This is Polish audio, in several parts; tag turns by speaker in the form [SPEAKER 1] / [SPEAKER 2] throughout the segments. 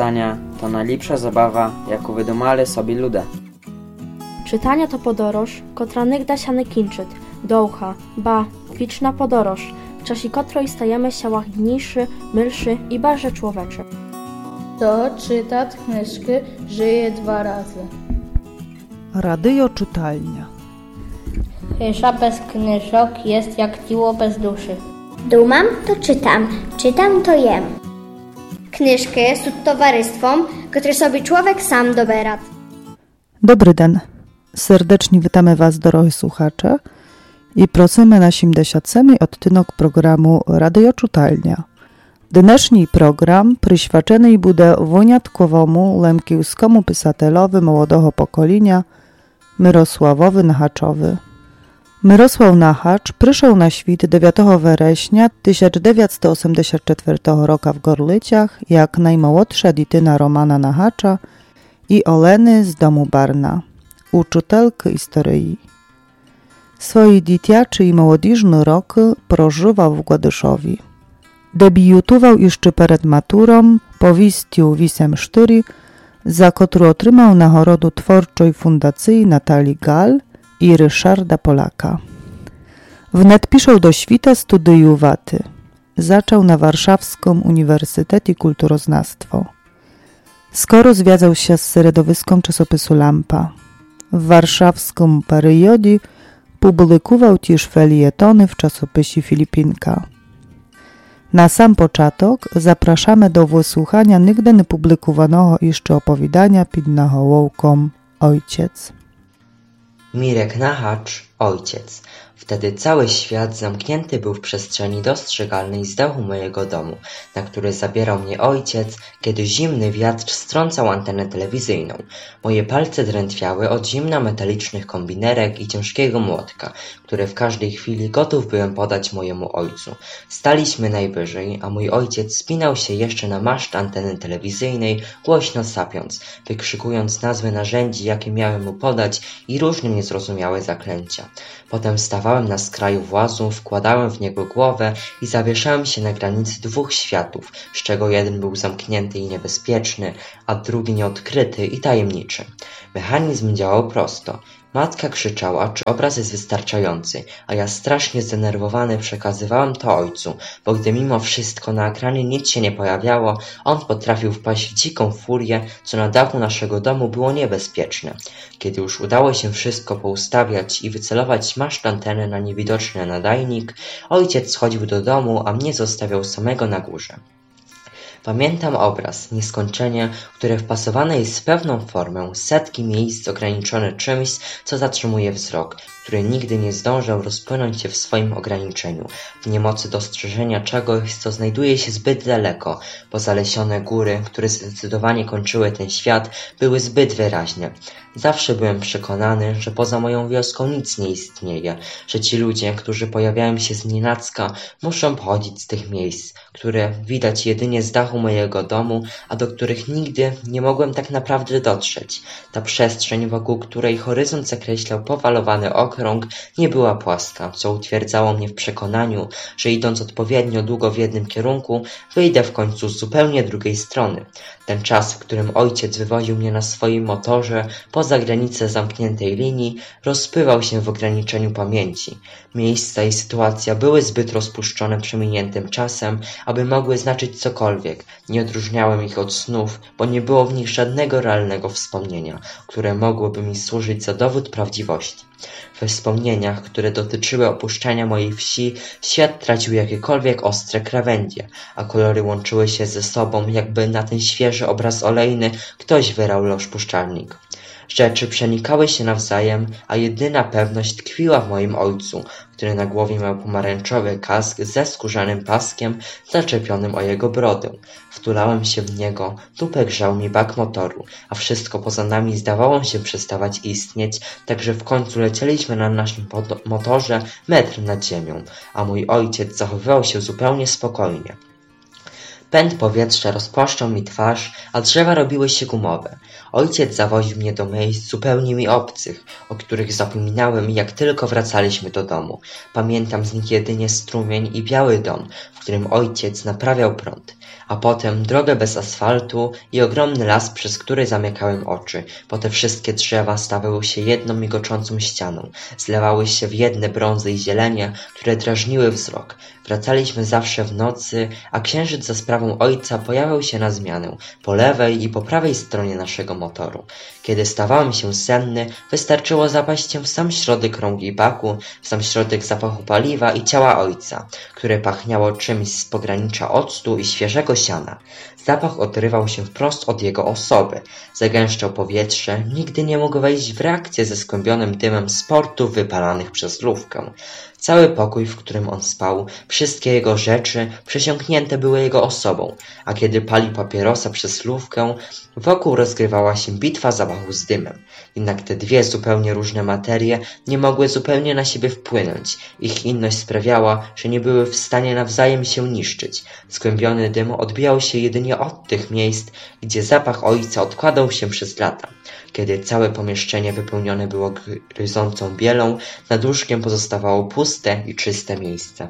[SPEAKER 1] Czytania to najlepsza zabawa, jaką wydumali sobie ludzie.
[SPEAKER 2] Czytania to podoroż, kotra nigda się nie kończy, dołcha, ba, wieczna podoroż, w czasie której stajemy się łagodniejszy, milszy i bardziej człowieczy.
[SPEAKER 3] Kto czyta knyżki, żyje 2 razy.
[SPEAKER 4] Radio czytalnia.
[SPEAKER 3] Chysza bez knyżok jest jak ciło bez duszy.
[SPEAKER 5] Dumam to czytam, czytam to jem. Knyżki są towarzystwem, które sobie człowiek sam dobera.
[SPEAKER 4] Dobry den. Serdecznie witamy Was, drodzy słuchacze, i prosimy na 77. odcinek programu Radio Czytalnia. Dnešní program przyświęcony będzie wyjątkowemu lemkiewskiemu pisatelowi młodego pokolenia Mirosławowi Nachaczowi. Mirosław Nachacz przyszedł na świat 9 września 1984 roku w Gorlicach jak najmłodsza dziecina Romana Nachacza i Oleny z domu Barna, uczytelki historii. Swoje dziecięce i młodzieżne roki przeżywał w Gładyszowie. Debiutował jeszcze przed maturą powieścią Wisem 4, za którą otrzymał nagrodę twórczej Fundacji Natalii Gal i Ryszarda Polaka. Wnet piszał do świta studiowaty. Zaczął na Warszawskim Uniwersytecie Kulturoznawstwo. Skoro związał się z środowiskiem czasopisu Lampa. W warszawskim periodzie publikował też felietony w czasopisie Filipinka. Na sam początek zapraszamy do wysłuchania nigdy nie publikowanego jeszcze opowiadania pod nahołowką Ojciec.
[SPEAKER 6] Mirek Nachacz, ojciec. Wtedy cały świat zamknięty był w przestrzeni dostrzegalnej z dachu mojego domu, na który zabierał mnie ojciec, kiedy zimny wiatr strącał antenę telewizyjną. Moje palce drętwiały od zimna metalicznych kombinerek i ciężkiego młotka, które w każdej chwili gotów byłem podać mojemu ojcu. Staliśmy najwyżej, a mój ojciec spinał się jeszcze na maszt anteny telewizyjnej, głośno sapiąc, wykrzykując nazwy narzędzi, jakie miałem mu podać i różne niezrozumiałe zaklęcia. Potem stawałem na skraju włazu, wkładałem w niego głowę i zawieszałem się na granicy 2 światów, z czego jeden był zamknięty i niebezpieczny, a drugi nieodkryty i tajemniczy. Mechanizm działał prosto. Matka krzyczała, czy obraz jest wystarczający, a ja strasznie zdenerwowany przekazywałem to ojcu, bo gdy mimo wszystko na ekranie nic się nie pojawiało, on potrafił wpaść w dziką furię, co na dachu naszego domu było niebezpieczne. Kiedy już udało się wszystko poustawiać i wycelować maszt anteny na niewidoczny nadajnik, ojciec schodził do domu, a mnie zostawiał samego na górze. Pamiętam obraz, nieskończenie, które wpasowane jest w pewną formę, setki miejsc ograniczone czymś, co zatrzymuje wzrok, który nigdy nie zdążył rozpłynąć się w swoim ograniczeniu, w niemocy dostrzeżenia czegoś, co znajduje się zbyt daleko, bo zalesione góry, które zdecydowanie kończyły ten świat, były zbyt wyraźne. Zawsze byłem przekonany, że poza moją wioską nic nie istnieje, że ci ludzie, którzy pojawiają się znienacka, muszą pochodzić z tych miejsc, które widać jedynie z dachu mojego domu, a do których nigdy nie mogłem tak naprawdę dotrzeć. Ta przestrzeń, wokół której horyzont zakreślał powalowany okrąg, nie była płaska, co utwierdzało mnie w przekonaniu, że idąc odpowiednio długo w jednym kierunku, wyjdę w końcu z zupełnie drugiej strony. Ten czas, w którym ojciec wywoził mnie na swoim motorze poza granicę zamkniętej linii, rozpływał się w ograniczeniu pamięci. Miejsca i sytuacja były zbyt rozpuszczone przeminiętym czasem, aby mogły znaczyć cokolwiek. Nie odróżniałem ich od snów, bo nie było w nich żadnego realnego wspomnienia, które mogłoby mi służyć za dowód prawdziwości. We wspomnieniach, które dotyczyły opuszczania mojej wsi, świat tracił jakiekolwiek ostre krawędzie, a kolory łączyły się ze sobą, jakby na ten świeży obraz olejny ktoś wyrał rozpuszczalnik. Rzeczy przenikały się nawzajem, a jedyna pewność tkwiła w moim ojcu, który na głowie miał pomarańczowy kask ze skórzanym paskiem zaczepionym o jego brodę. Wtulałem się w niego, dupę grzał mi bak motoru, a wszystko poza nami zdawało się przestawać istnieć, tak że w końcu lecieliśmy na naszym motorze metr nad ziemią, a mój ojciec zachowywał się zupełnie spokojnie. Pęd powietrza rozpłaszczał mi twarz, a drzewa robiły się gumowe. Ojciec zawoził mnie do miejsc zupełnie mi obcych, o których zapominałem, jak tylko wracaliśmy do domu. Pamiętam z nich jedynie strumień i biały dom, w którym ojciec naprawiał prąd. A potem drogę bez asfaltu i ogromny las, przez który zamykałem oczy, bo te wszystkie drzewa stawały się jedną migoczącą ścianą, zlewały się w jedne brązy i zielenie, które drażniły wzrok. Wracaliśmy zawsze w nocy, a księżyc za sprawą ojca pojawiał się na zmianę, po lewej i po prawej stronie naszego motoru. Kiedy stawałem się senny, wystarczyło zapaść się w sam środek rągi baku, w sam środek zapachu paliwa i ciała ojca, które pachniało czymś z pogranicza octu i świeżego siana. Zapach odrywał się wprost od jego osoby, zagęszczał powietrze, nigdy nie mógł wejść w reakcję ze skłębionym dymem sportów wypalanych przez lufkę. Cały pokój, w którym on spał, wszystkie jego rzeczy przesiąknięte były jego osobą, a kiedy palił papierosa przez lufkę, wokół rozgrywała się bitwa zapachu z dymem. Jednak te dwie zupełnie różne materie nie mogły zupełnie na siebie wpłynąć. Ich inność sprawiała, że nie były w stanie nawzajem się niszczyć. Skłębiony dym odbijał się jedynie od tych miejsc, gdzie zapach ojca odkładał się przez lata. Kiedy całe pomieszczenie wypełnione było gryzącą bielą, nad łóżkiem pozostawało puste i czyste miejsce.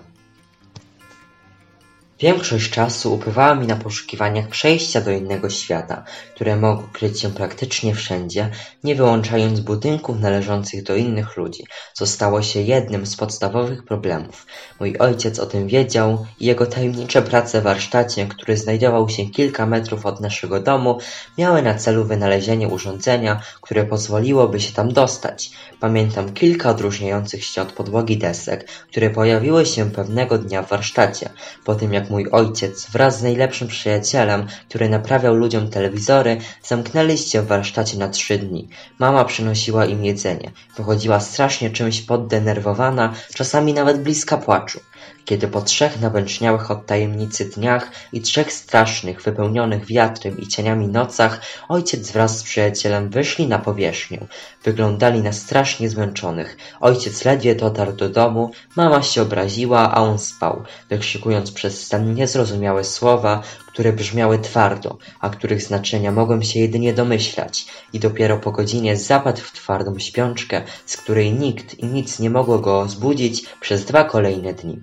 [SPEAKER 6] Większość czasu upływała mi na poszukiwaniach przejścia do innego świata, które mogło kryć się praktycznie wszędzie, nie wyłączając budynków należących do innych ludzi, co stało się jednym z podstawowych problemów. Mój ojciec o tym wiedział i jego tajemnicze prace w warsztacie, który znajdował się kilka metrów od naszego domu, miały na celu wynalezienie urządzenia, które pozwoliłoby się tam dostać. Pamiętam kilka odróżniających się od podłogi desek, które pojawiły się pewnego dnia w warsztacie, po tym jak mój ojciec wraz z najlepszym przyjacielem, który naprawiał ludziom telewizory, zamknęli się w warsztacie na 3 dni. Mama przynosiła im jedzenie. Wychodziła strasznie czymś poddenerwowana, czasami nawet bliska płaczu. Kiedy po 3 nabęczniałych od tajemnicy dniach i 3 strasznych, wypełnionych wiatrem i cieniami nocach, ojciec wraz z przyjacielem wyszli na powierzchnię. Wyglądali na strasznie zmęczonych. Ojciec ledwie dotarł do domu, mama się obraziła, a on spał, wykrzykując przez sen niezrozumiałe słowa, które brzmiały twardo, a których znaczenia mogłem się jedynie domyślać, i dopiero po godzinie zapadł w twardą śpiączkę, z której nikt i nic nie mogło go zbudzić przez 2 kolejne dni.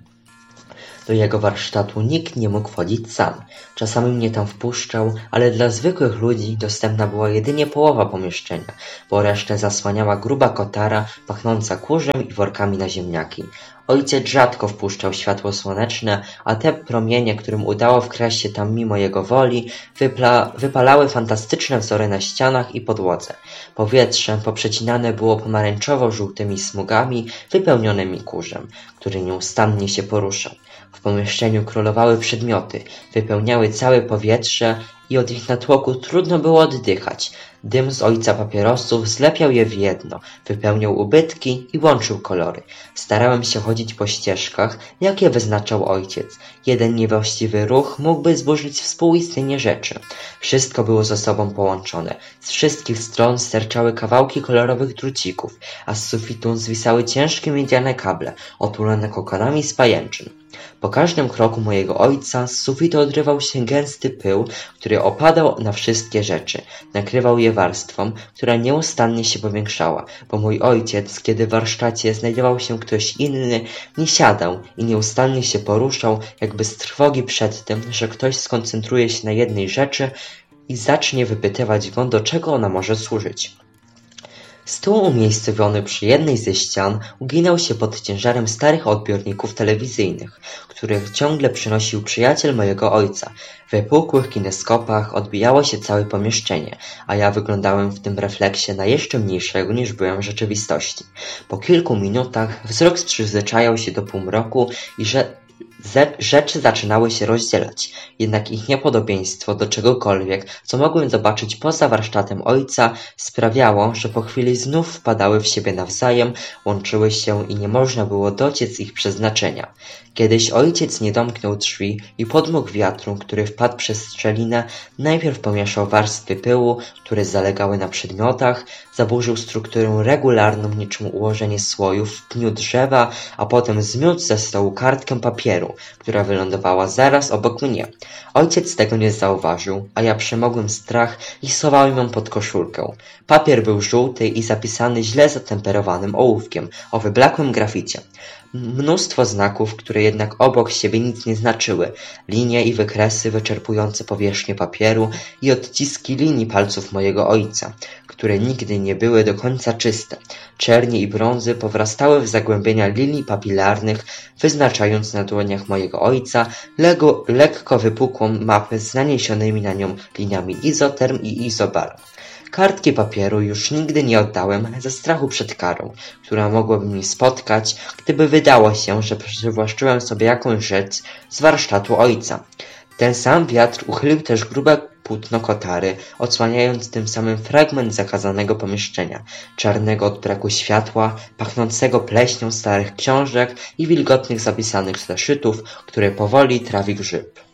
[SPEAKER 6] Do jego warsztatu nikt nie mógł wchodzić sam. Czasami mnie tam wpuszczał, ale dla zwykłych ludzi dostępna była jedynie połowa pomieszczenia, bo resztę zasłaniała gruba kotara pachnąca kurzem i workami na ziemniaki. Ojciec rzadko wpuszczał światło słoneczne, a te promienie, którym udało wkraść się tam mimo jego woli, wypalały fantastyczne wzory na ścianach i podłodze. Powietrze poprzecinane było pomarańczowo-żółtymi smugami wypełnionymi kurzem, który nieustannie się poruszał. W pomieszczeniu królowały przedmioty, wypełniały całe powietrze i od ich natłoku trudno było oddychać. Dym z ojca papierosów zlepiał je w jedno, wypełniał ubytki i łączył kolory. Starałem się chodzić po ścieżkach, jakie wyznaczał ojciec. Jeden niewłaściwy ruch mógłby zburzyć współistnienie rzeczy. Wszystko było ze sobą połączone. Z wszystkich stron sterczały kawałki kolorowych drucików, a z sufitu zwisały ciężkie miedziane kable, otulone kokonami z pajęczyn. Po każdym kroku mojego ojca z sufitu odrywał się gęsty pył, który opadał na wszystkie rzeczy. Nakrywał je warstwą, która nieustannie się powiększała, bo mój ojciec, kiedy w warsztacie znajdował się ktoś inny, nie siadał i nieustannie się poruszał, jakby z trwogi przed tym, że ktoś skoncentruje się na jednej rzeczy i zacznie wypytywać go, do czego ona może służyć. Stół umiejscowiony przy jednej ze ścian uginał się pod ciężarem starych odbiorników telewizyjnych, których ciągle przynosił przyjaciel mojego ojca. W wypukłych kineskopach odbijało się całe pomieszczenie, a ja wyglądałem w tym refleksie na jeszcze mniejszego niż byłem w rzeczywistości. Po kilku minutach wzrok przyzwyczajał się do półmroku i rzeczy zaczynały się rozdzielać, jednak ich niepodobieństwo do czegokolwiek, co mogłem zobaczyć poza warsztatem ojca, sprawiało, że po chwili znów wpadały w siebie nawzajem, łączyły się i nie można było dociec ich przeznaczenia. Kiedyś ojciec nie domknął drzwi i podmuch wiatru, który wpadł przez szczelinę, najpierw pomieszał warstwy pyłu, które zalegały na przedmiotach, zaburzył strukturę regularną niczym ułożenie słojów w pniu drzewa, a potem zmiótł ze stołu kartkę papieru, która wylądowała zaraz obok mnie. Ojciec tego nie zauważył, a ja przemogłem strach i schowałem ją pod koszulkę. Papier był żółty i zapisany źle zatemperowanym ołówkiem o wyblakłym graficie. Mnóstwo znaków, które jednak obok siebie nic nie znaczyły. Linie i wykresy wyczerpujące powierzchnię papieru i odciski linii palców mojego ojca, które nigdy nie były do końca czyste. Czernie i brązy powrastały w zagłębienia linii papilarnych, wyznaczając na dłoniach mojego ojca lekko wypukłą mapę z naniesionymi na nią liniami izoterm i izobar. Kartki papieru już nigdy nie oddałem ze strachu przed karą, która mogłaby mnie spotkać, gdyby wydało się, że przywłaszczyłem sobie jakąś rzecz z warsztatu ojca. Ten sam wiatr uchylił też grube płótno kotary, odsłaniając tym samym fragment zakazanego pomieszczenia, czarnego od braku światła, pachnącego pleśnią starych książek i wilgotnych zapisanych zeszytów, które powoli trawi grzyb.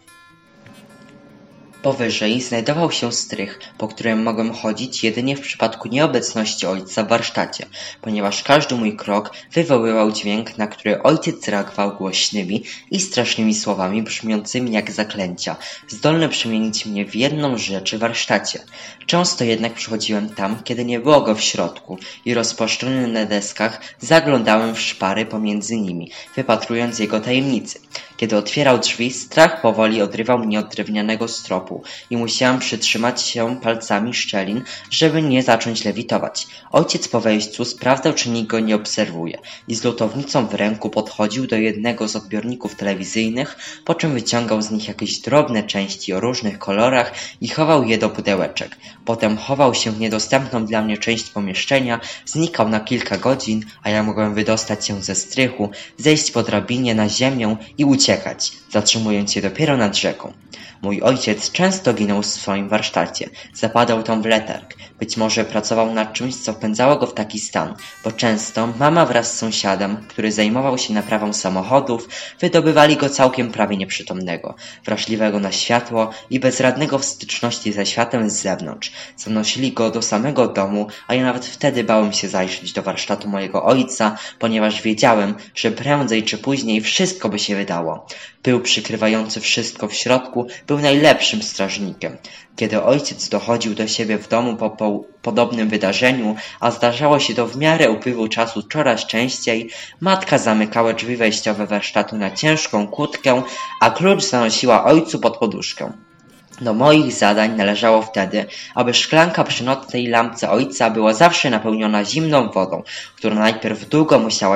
[SPEAKER 6] Powyżej znajdował się strych, po którym mogłem chodzić jedynie w przypadku nieobecności ojca w warsztacie, ponieważ każdy mój krok wywoływał dźwięk, na który ojciec reagował głośnymi i strasznymi słowami brzmiącymi jak zaklęcia, zdolne przemienić mnie w jedną rzecz w warsztacie. Często jednak przychodziłem tam, kiedy nie było go w środku i rozpłaszczony na deskach zaglądałem w szpary pomiędzy nimi, wypatrując jego tajemnicy. Kiedy otwierał drzwi, strach powoli odrywał mnie od drewnianego stropu i musiałem przytrzymać się palcami szczelin, żeby nie zacząć lewitować. Ojciec po wejściu sprawdzał, czy nikt go nie obserwuje i z lutownicą w ręku podchodził do jednego z odbiorników telewizyjnych, po czym wyciągał z nich jakieś drobne części o różnych kolorach i chował je do pudełeczek. Potem chował się w niedostępną dla mnie część pomieszczenia, znikał na kilka godzin, a ja mogłem wydostać się ze strychu, zejść po drabinie na ziemię i uciekać, zatrzymując się dopiero nad rzeką. Mój ojciec często ginął w swoim warsztacie, zapadał tam w letarg. Być może pracował nad czymś, co wpędzało go w taki stan, bo często mama wraz z sąsiadem, który zajmował się naprawą samochodów, wydobywali go całkiem prawie nieprzytomnego, wrażliwego na światło i bezradnego w styczności ze światem z zewnątrz. Zanosili go do samego domu, a ja nawet wtedy bałem się zajrzeć do warsztatu mojego ojca, ponieważ wiedziałem, że prędzej czy później wszystko by się wydało. Pył przykrywający wszystko w środku był najlepszym strażnikiem. Kiedy ojciec dochodził do siebie w domu po podobnym wydarzeniu, a zdarzało się to w miarę upływu czasu coraz częściej, matka zamykała drzwi wejściowe warsztatu na ciężką kłódkę, a klucz zanosiła ojcu pod poduszkę. Do moich zadań należało wtedy, aby szklanka przy nocnej lampce ojca była zawsze napełniona zimną wodą, która najpierw długo musiała